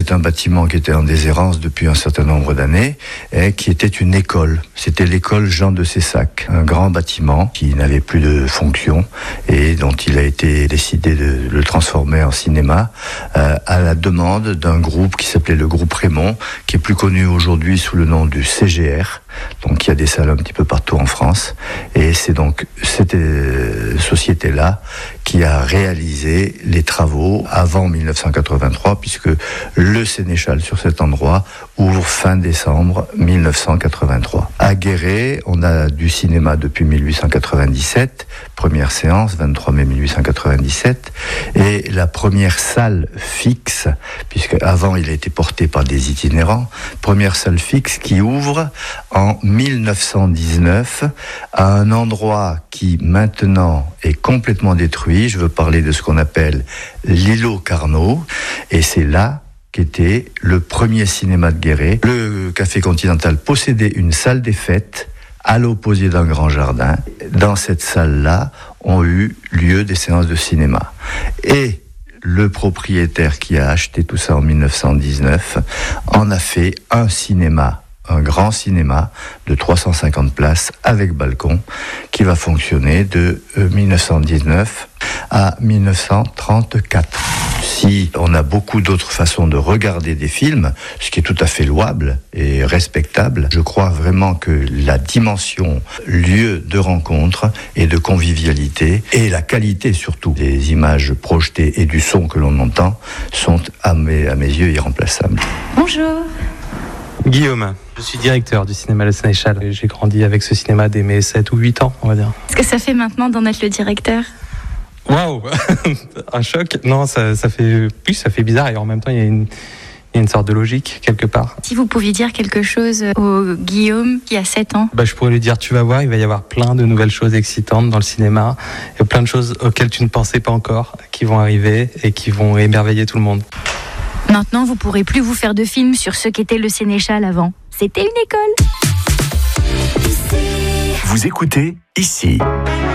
c'est un bâtiment qui était en déshérence depuis un certain nombre d'années et qui était une école. C'était l'école Jean de Cessac, un grand bâtiment qui n'avait plus de fonction et dont il a été décidé de le transformer en cinéma à la demande d'un groupe qui s'appelait le groupe Raymond, qui est plus connu aujourd'hui sous le nom du CGR. Donc il y a des salles un petit peu partout en France et c'est donc cette société-là qui a réalisé les travaux avant 1983 puisque le Sénéchal sur cet endroit ouvre fin décembre 1983. À Guéret, on a du cinéma depuis 1897, première séance 23 mai 1897 et la première salle fixe, puisque avant il a été porté par des itinérants, première salle fixe qui ouvre en 1919 à un endroit qui maintenant est complètement détruit. Je veux parler de ce qu'on appelle l'îlot Carnot et c'est là qu'était le premier cinéma de Guéret. Le Café Continental possédait une salle des fêtes à l'opposé d'un grand jardin. Dans cette salle-là ont eu lieu des séances de cinéma. Et le propriétaire qui a acheté tout ça en 1919 en a fait un cinéma, un grand cinéma de 350 places avec balcon qui va fonctionner de 1919 à 1934. Si on a beaucoup d'autres façons de regarder des films, ce qui est tout à fait louable et respectable, je crois vraiment que la dimension lieu de rencontre et de convivialité et la qualité surtout des images projetées et du son que l'on entend sont à mes yeux irremplaçables. Bonjour. Guillaume, je suis directeur du cinéma Le Sénéchal. J'ai grandi avec ce cinéma dès mes 7 ou 8 ans, on va dire. Qu'est-ce que ça fait maintenant d'en être le directeur ? Waouh. Un choc. Non, ça fait bizarre et en même temps il y a une sorte de logique quelque part. Si vous pouviez dire quelque chose au Guillaume qui a 7 ans. Je pourrais lui dire, tu vas voir, il va y avoir plein de nouvelles choses excitantes dans le cinéma, et plein de choses auxquelles tu ne pensais pas encore, qui vont arriver et qui vont émerveiller tout le monde. Maintenant, vous pourrez plus vous faire de films sur ce qu'était le Sénéchal avant. C'était une école. Vous écoutez ici.